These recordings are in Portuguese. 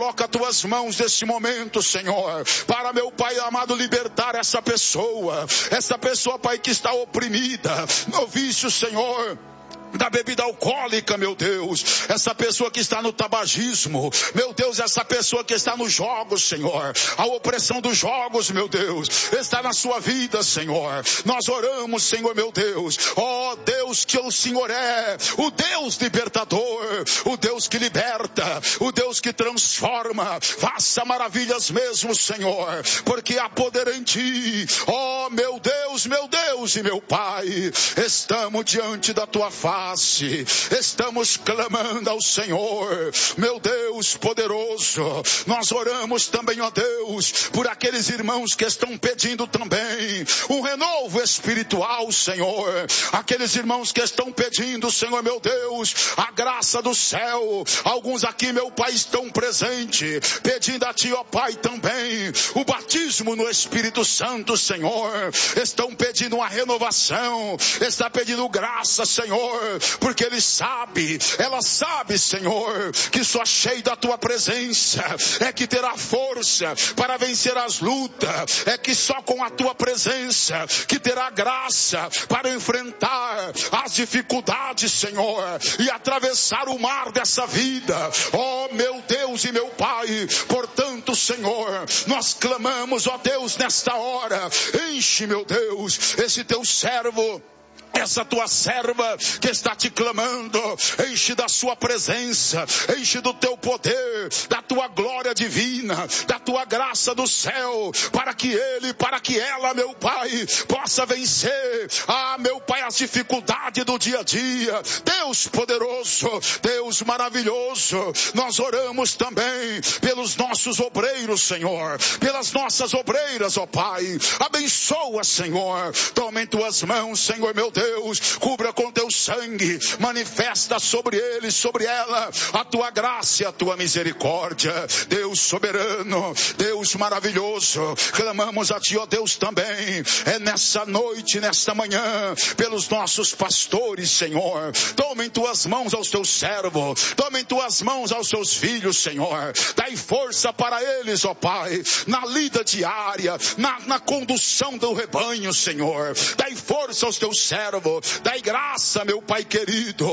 coloca as tuas mãos nesse momento, Senhor, para, meu Pai amado, libertar essa pessoa, Pai, que está oprimida no vício, Senhor, da bebida alcoólica, meu Deus, essa pessoa que está no tabagismo, meu Deus, essa pessoa que está nos jogos, Senhor, a opressão dos jogos, meu Deus, está na sua vida, Senhor. Nós oramos, Senhor, meu Deus, ó Deus, que o Senhor é o Deus libertador, o Deus que liberta, o Deus que transforma. Faça maravilhas mesmo, Senhor, porque há poder em ti, ó meu Deus e meu Pai. Estamos diante da tua face, estamos clamando ao Senhor, meu Deus poderoso. Nós oramos também, ó Deus, por aqueles irmãos que estão pedindo também um renovo espiritual, Senhor. Aqueles irmãos que estão pedindo, Senhor, meu Deus, a graça do céu. Alguns aqui, meu Pai, estão presentes, pedindo a ti, ó Pai, também o batismo no Espírito Santo, Senhor. Estão pedindo uma renovação, está pedindo graça, Senhor, porque ela sabe, Senhor, que só cheio da tua presença é que terá força para vencer as lutas, é que só com a tua presença que terá graça para enfrentar as dificuldades, Senhor, e atravessar o mar dessa vida, ó meu Deus e meu Pai. Portanto, Senhor, nós clamamos, ó Deus, nesta hora, enche, meu Deus, esse teu servo, essa tua serva que está te clamando, enche da sua presença, enche do teu poder, da tua glória divina, da tua graça do céu, para que ela, meu Pai, possa vencer, meu Pai, as dificuldades do dia a dia. Deus poderoso, Deus maravilhoso, nós oramos também pelos nossos obreiros, Senhor, pelas nossas obreiras, ó Pai. Abençoa, Senhor, toma em tuas mãos, Senhor, meu Deus, cubra com teu sangue, manifesta sobre ele, sobre ela, a tua graça e a tua misericórdia. Deus soberano, Deus maravilhoso, clamamos a ti, ó Deus, também, nessa noite, nesta manhã, pelos nossos pastores, Senhor. Toma em tuas mãos aos teus servos, toma em tuas mãos aos teus filhos, Senhor. Dai força para eles, ó Pai, na lida diária, na condução do rebanho, Senhor. Dai força aos teus servos, dai graça, meu Pai querido,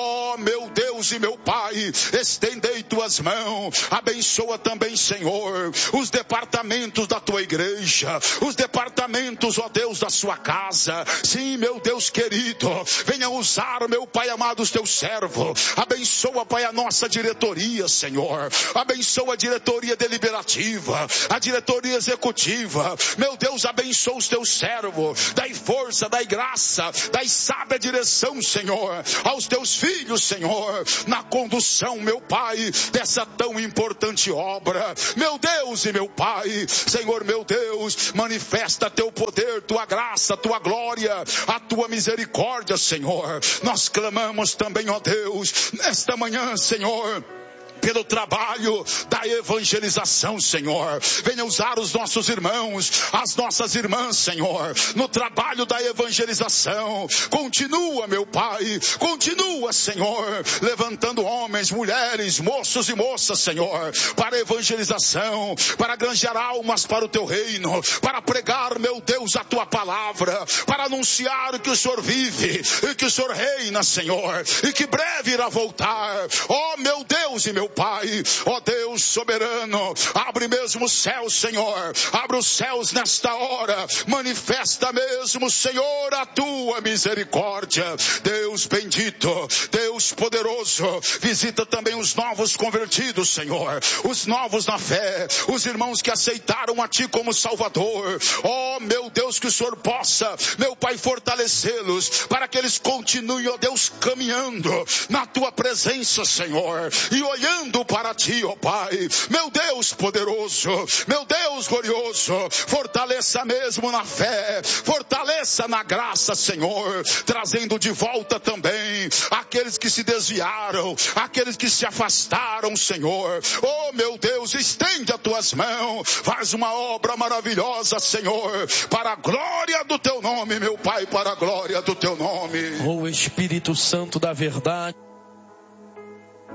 ó meu Deus e meu Pai. Estendei tuas mãos, abençoa também, Senhor, os departamentos da tua igreja, os departamentos, ó Deus, da sua casa. Sim, meu Deus querido, venha usar, meu Pai amado, os teus servos. Abençoa, Pai, a nossa diretoria, Senhor. Abençoa a diretoria deliberativa, a diretoria executiva. Meu Deus, abençoa os teus servos. Dai força, dai graça, dai sábia direção, Senhor, aos teus filhos, Senhor, na condução, meu Pai, dessa tão importante obra. Meu Deus e meu Pai, Senhor, meu Deus, manifesta teu poder, tua graça, tua glória, a tua misericórdia, Senhor. Nós clamamos também, ó Deus, nesta manhã, Senhor, pelo trabalho da evangelização, Senhor. Venha usar os nossos irmãos, as nossas irmãs, Senhor, no trabalho da evangelização. Continua, meu Pai, continua, Senhor, levantando homens, mulheres, moços e moças, Senhor, para a evangelização, para granjear almas para o teu reino, para pregar, meu Deus, a tua palavra, para anunciar que o Senhor vive e que o Senhor reina, Senhor, e que breve irá voltar. Ó meu Deus e meu Pai, ó Deus soberano, abre mesmo os céus, Senhor, abre os céus nesta hora, manifesta mesmo, Senhor, a tua misericórdia. Deus bendito, Deus poderoso, visita também os novos convertidos, Senhor, os novos na fé, os irmãos que aceitaram a ti como Salvador. Ó meu Deus, que o Senhor possa, meu Pai, fortalecê-los, para que eles continuem, ó Deus, caminhando na tua presença, Senhor, e olhando para ti, ó Pai. Meu Deus poderoso, meu Deus glorioso, fortaleça mesmo na fé, fortaleça na graça, Senhor, trazendo de volta também aqueles que se desviaram, aqueles que se afastaram, Senhor. Oh meu Deus, estende as tuas mãos, faz uma obra maravilhosa, Senhor, para a glória do teu nome, meu Pai, para a glória do teu nome. Oh Espírito Santo da verdade,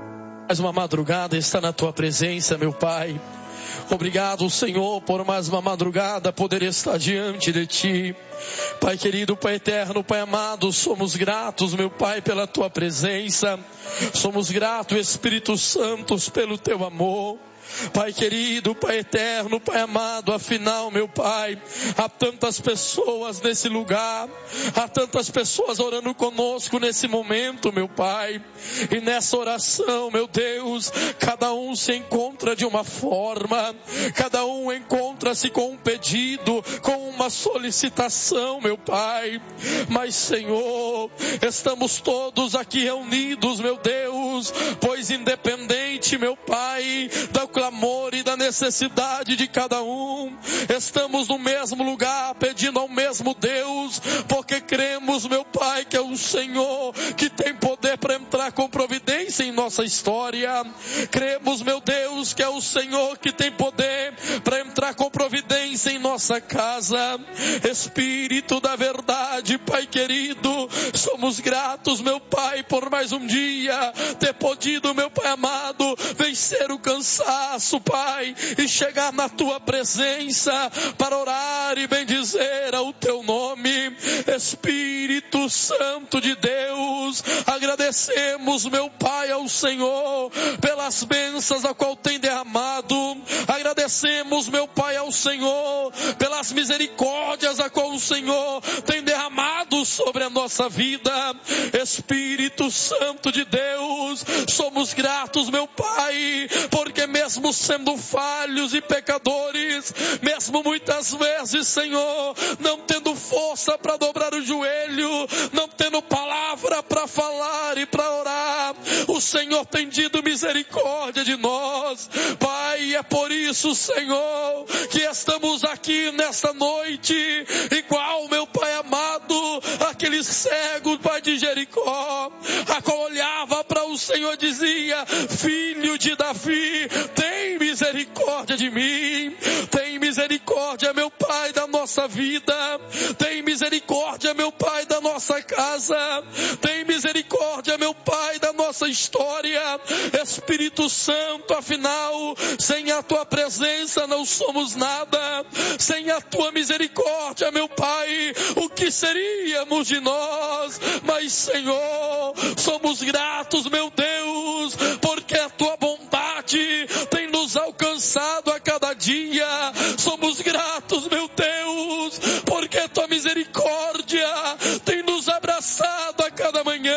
Mais uma madrugada está na tua presença, meu Pai. Obrigado, Senhor, por mais uma madrugada poder estar diante de Ti. Pai querido, Pai eterno, Pai amado, somos gratos, meu Pai, pela Tua presença. Somos gratos, Espírito Santo, pelo Teu amor. Pai querido, Pai eterno, Pai amado, afinal, meu Pai, há tantas pessoas nesse lugar, há tantas pessoas orando conosco nesse momento, meu Pai, e nessa oração, meu Deus, cada um se encontra de uma forma, cada um encontra-se com um pedido, com uma solicitação, meu Pai, mas Senhor, estamos todos aqui reunidos, meu Deus, pois independente, meu Pai, da clamor e da necessidade de cada um, estamos no mesmo lugar, pedindo ao mesmo Deus, porque cremos, meu Pai, que é o Senhor que tem poder para entrar com providência em nossa história. Cremos, meu Deus, que é o Senhor que tem poder para entrar com providência em nossa casa. Espírito da verdade, Pai querido, somos gratos, meu Pai, por mais um dia ter podido, meu Pai amado, vencer o cansaço, Pai, e chegar na Tua presença para orar e bendizer ao Teu nome. Espírito Santo de Deus, agradecemos, meu Pai, ao Senhor pelas bênçãos a qual tem derramado. Agradecemos, meu Pai, ao Senhor pelas misericórdias a qual o Senhor tem derramado sobre a nossa vida. Espírito Santo de Deus, somos gratos, meu Pai, porque mesmo sendo falhos e pecadores, mesmo muitas vezes, Senhor, não tendo força para dobrar o joelho, não tendo palavra para falar e para orar, o Senhor tem tido misericórdia de nós, Pai. É por isso, Senhor, que estamos aqui nesta noite, igual, meu Pai amado, aquele cego, Pai de Jericó, a qual olhava para o Senhor e dizia: Filho de Davi, tem misericórdia de mim. Tem misericórdia, meu Pai, da nossa vida. Tem misericórdia, meu Pai, da nossa casa. Tem misericórdia, meu Pai, da nossa história. Espírito Santo, afinal, sem a Tua presença não somos nada. Sem a Tua misericórdia, meu Pai, o que seríamos de nós? Mas, Senhor, somos gratos, meu Deus, porque a Tua bondade tem nos alcançado a cada dia. Somos gratos, meu Deus, porque a Tua misericórdia tem nos abraçado a cada manhã.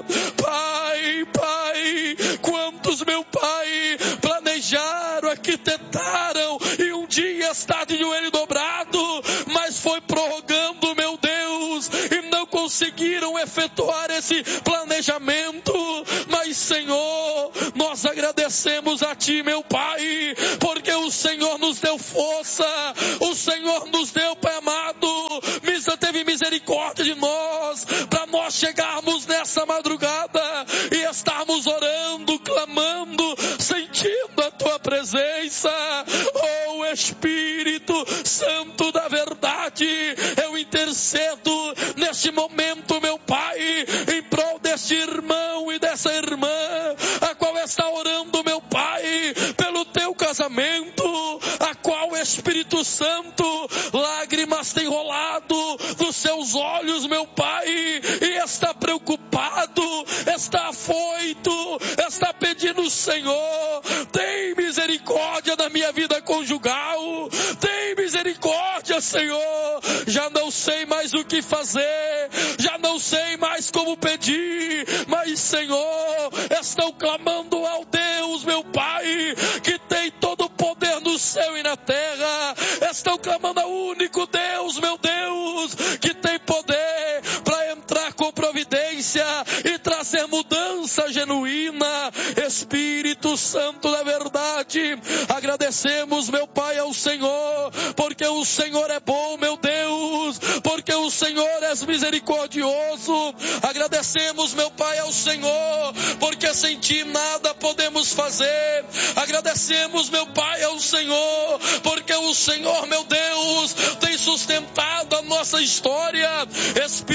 Pai, quantos, meu Pai, planejaram, arquitetaram e um dia está de joelho dobrado, mas foi prorrogando, meu Deus, e não conseguiram efetuar esse planejamento. Mas, Senhor, nós agradecemos a Ti, meu Pai, porque o Senhor nos deu força, o Senhor nos deu, Pai amado, teve misericórdia de nós, para nós chegarmos nessa madrugada e estarmos orando, clamando, sentindo a Tua presença. Oh Espírito Santo da verdade, eu intercedo neste momento, meu Pai, em prol deste irmão e dessa irmã, a qual está orando, meu Pai, pelo Teu casamento, a qual, Espírito Santo, lágrimas têm rolado dos seus olhos, meu Pai, e está preocupado, está afoito, está pedindo: Senhor, tem misericórdia da minha vida conjugal, tem misericórdia, Senhor, já não sei mais o que fazer, já não sei mais como pedir, mas, Senhor, estão clamando ao Deus, meu Pai, que tem todo o poder no céu e na terra, estão clamando ao único Deus, meu Deus, que tem poder para entrar com providência e trazer mudança genuína. Espírito Santo da verdade, agradecemos, meu Pai, ao Senhor, porque o Senhor é bom, meu Deus, porque o Senhor é misericordioso. Agradecemos, meu Pai, ao Senhor, porque sem Ti nada podemos fazer. Agradecemos, meu Pai, ao Senhor, porque o Senhor, meu Deus, tem sustentado a nossa história. Espírito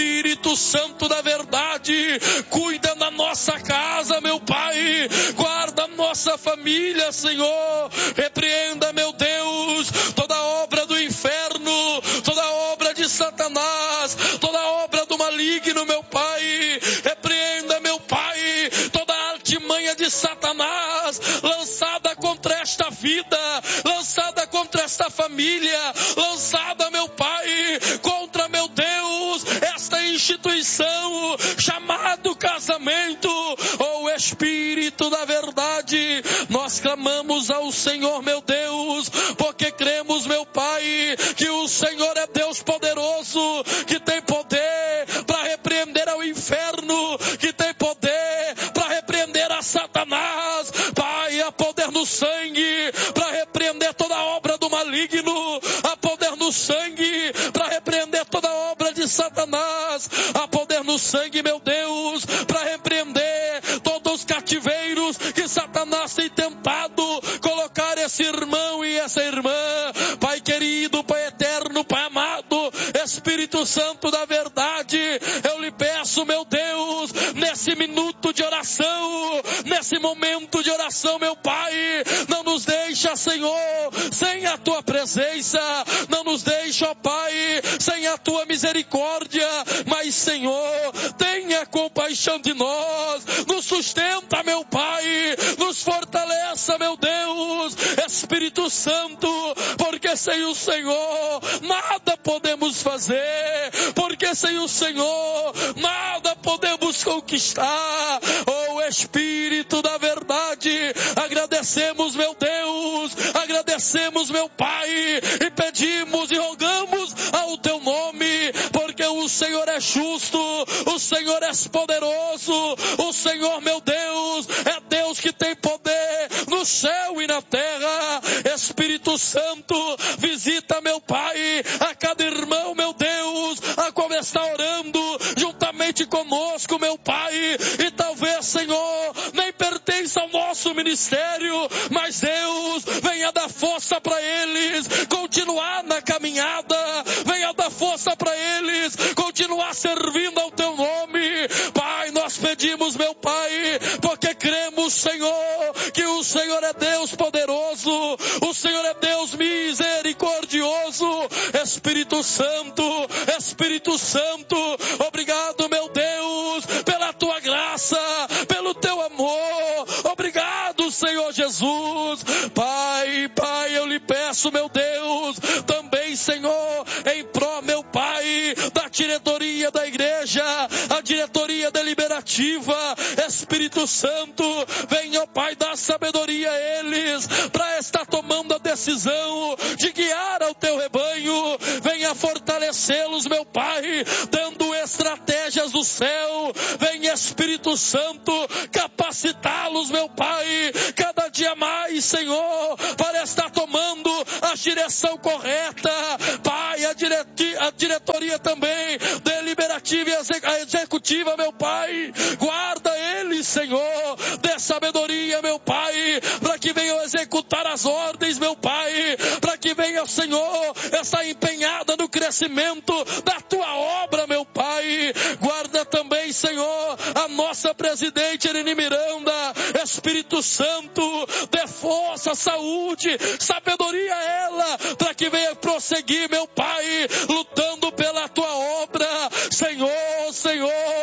Espírito Santo da verdade, cuida da nossa casa, meu Pai, guarda a nossa família, Senhor. Repreenda, meu Deus, toda obra do inferno, toda obra de Satanás, toda obra do maligno, meu Pai. Repreenda, meu Pai, toda artimanha de Satanás lançada contra esta vida, lançada contra esta família, lançada, meu Pai, contra, meu Deus, esta instituição chamado casamento. Oh Espírito da verdade, nós clamamos ao Senhor, meu Deus, porque cremos, meu Pai, que o Senhor é Deus poderoso, que tem poder para repreender ao inferno, que tem poder para repreender a Satanás. Pai, há poder no sangue para repreender toda obra do maligno, há poder no sangue para repreender toda obra de Satanás, há poder no sangue, meu Deus, para repreender todos os cativeiros que Satanás tem tentado colocar esse irmão e essa irmã. Pai querido, Pai eterno, Pai amado, Espírito Santo da verdade, eu lhe peço, meu Deus, nesse minuto de oração, nesse momento de oração, meu Pai, não nos deixa, Senhor, sem a tua presença, não nos deixa, ó Pai, sem a tua misericórdia, mas, Senhor, tenha compaixão de nós, nos sustenta, meu Pai, nos fortaleça, meu Deus, Espírito Santo, porque sem o Senhor nada podemos fazer, porque sem o Senhor nada podemos conquistar. Oh Espírito da verdade, agradecemos, meu Deus, agradecemos, meu Pai, e pedimos e rogamos ao teu nome, porque o Senhor é justo, o Senhor é poderoso, o Senhor, meu Deus, é Deus que tem poder no céu e na terra. Espírito Santo, visita, meu Pai, a cada irmão, meu Deus, a qual está orando juntamente conosco, meu Pai, e talvez, Senhor, nem pertence ao nosso ministério, mas Deus, venha dar força para eles continuar na caminhada, venha dar força para eles continuar servindo ao teu nome. Pai, nós pedimos, meu Pai, porque cremos, Senhor, que o Senhor é Deus poderoso, o Senhor é Deus misericordioso. Espírito Santo, Espírito Santo, obrigado, meu Deus, pela tua graça, pelo teu amor, obrigado, Senhor Jesus. Pai, eu lhe peço, meu Deus, também, Senhor, em pró, meu Pai, da diretoria da igreja, a diretoria deliberativa, Espírito Santo, venha, ó Pai, dar sabedoria a eles, para estar tomando a decisão de guiar ao teu rebanho, venha fortalecê-los, meu Pai, dando estratégias do céu, venha, Espírito Santo, capacitá-los, meu Pai, cada dia mais, Senhor, para estar tomando a direção correta. Pai, a diretoria também, deliberativa e executiva, meu Pai, guarda eles, Senhor, dê sabedoria, meu Pai, para que venham executar as ordens, meu Pai, para que venha, Senhor, estar empenhada no crescimento da tua obra, meu Pai. Guarda também, Senhor, a nossa presidente Irene Miranda. Espírito Santo, dê força, saúde, sabedoria a ela, para que venha prosseguir, meu Pai, lutando pela tua obra, Senhor,